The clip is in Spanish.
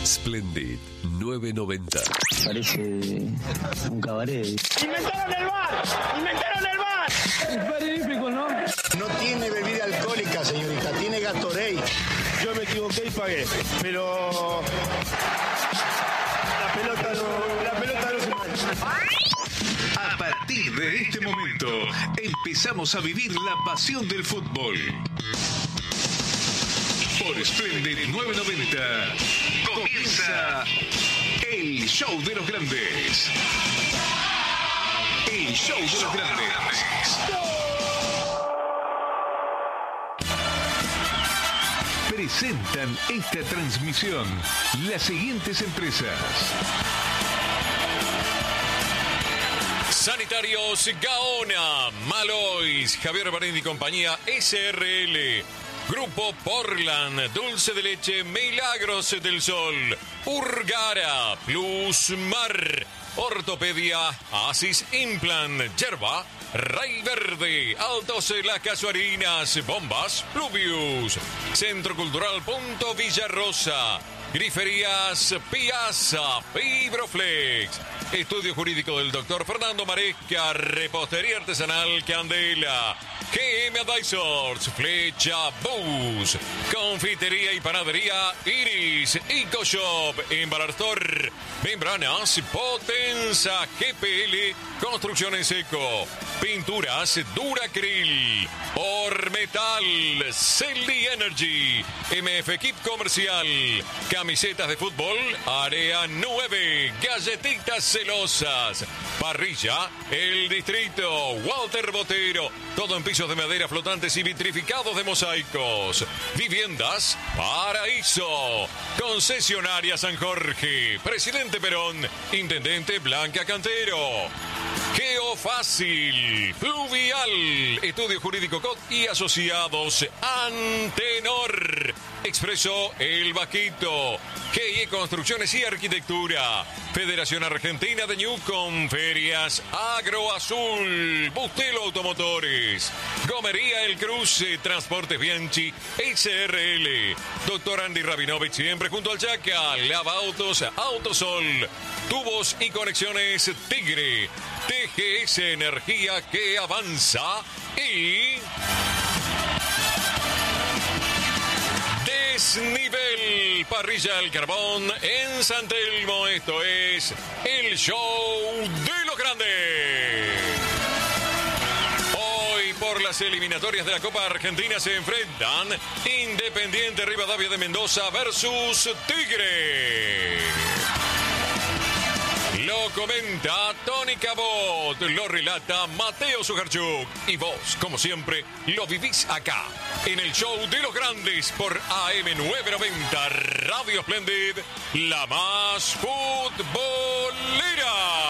Splendid 990. Parece un cabaret. ¡Inventaron el bar! ¡Inventaron el bar! Es magnífico, ¿no? No tiene bebida alcohólica, señorita, tiene Gatorade. Yo me equivoqué y pagué, pero la pelota no se mancha. A partir de este momento, empezamos a vivir la pasión del fútbol. Por Splendid 990 comienza el show de los grandes. El show de los grandes. Presentan esta transmisión las siguientes empresas. Sanitarios Gaona, Malois, Javier Barendi y compañía, SRL, Grupo Portland, Dulce de Leche, Milagros del Sol, Urgara, Plus Mar, Ortopedia, Asis Implant, Yerba, Ray Verde, Altos Las Casuarinas, Bombas, Pluvius, Centro Cultural Punto Villarrosa, Griferías Piazza, Fibroflex, Estudio Jurídico del Dr. Fernando Maresca, Repostería Artesanal Candela, GM Advisors, Flecha Bus, Confitería y Panadería Iris, EcoShop, Embalartor, Membranas, Potenza, GPL, Construcciones Eco, Pinturas Duracril, Ormetal, Celdi Energy, MF Equip Comercial, Camisetas de fútbol, Área 9, Galletitas Celosas, Parrilla, El Distrito, Walter Botero, todo en pisos de madera flotantes y vitrificados de mosaicos. Viviendas, Paraíso, Concesionaria San Jorge, Presidente Perón, Intendente Blanca Cantero. Geofácil, Fluvial, Estudio Jurídico COT y Asociados, Antenor, Expreso El Vaquito, GIE Construcciones y Arquitectura, Federación Argentina de Newcom, Ferias Agro Azul, Bustelo Automotores, Gomería El Cruce, Transportes Bianchi, SRL, Dr. Andy Rabinovich, siempre junto al Chaca, Lava Autos, Autosol, Tubos y Conexiones Tigre, TGS Energía que avanza y Desnivel Parrilla El Carbón en San Telmo. Esto es el show de los grandes. Hoy por las eliminatorias de la Copa Argentina se enfrentan Independiente Rivadavia de Mendoza versus Tigre. Lo comenta Tony Cabot, lo relata Mateo Sujarchuk. Y vos, como siempre, lo vivís acá, en el show de los grandes por AM990 Radio Splendid, la más futbolera.